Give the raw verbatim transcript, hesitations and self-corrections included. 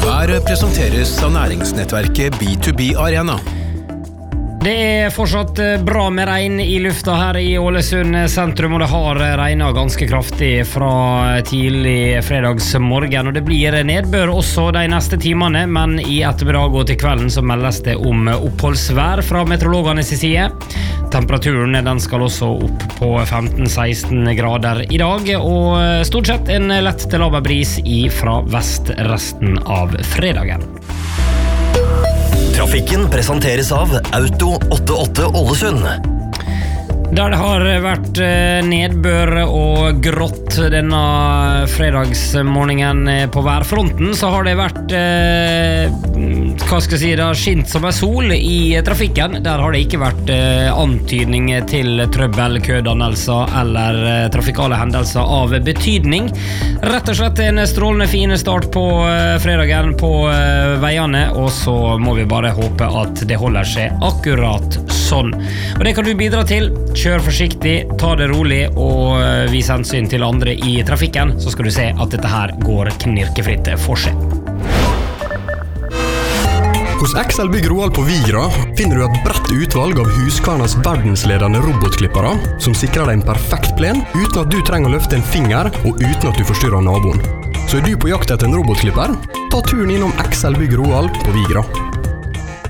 Været presenteres av næringsnettverket B to B Arena. Det er fortsatt bra med regn i lufta her i Ålesund sentrum, og det har regnet ganske kraftig fra tidlig fredagsmorgen, og det blir nedbør også de neste timene, men i ettermiddag og til kvelden så meldes det om oppholdsvær fra meteorologenes side. Temperaturen den skal også opp på femten til seksten grader i dag, og stort sett en lett til laber bris i fra vest resten av fredagen. Trafikken presenteres av Auto åttiåtte Ålesund. Der det har vært nedbør og grått denne fredagsmorgenen på værfronten, så har det vært, hva skal jeg si, det har skint som en sol i trafikken. Der har det ikke vært antydning til trøbbel, kødannelser eller trafikale hendelser av betydning. Rett og slett en strålende fin start på fredagen på veiene, og så må vi bare håpe at det holder seg akkurat sånn. Og det kan du bidra til. Kjør forsiktig, ta det rolig og vis hensyn til andre i trafikken, så skal du se at dette her går knirkefritt for seg. Hos Excel Bygg Roald på Vigra finner du et bredt utvalg av Husqvarnas verdensledende robotklippere som sikrer deg en perfekt plen uten at du trenger å løfte en finger og uten at du forstyrrer naboen. Så er du på jakt etter en robotklipper? Ta turen innom Excel Bygg Roald på Vigra.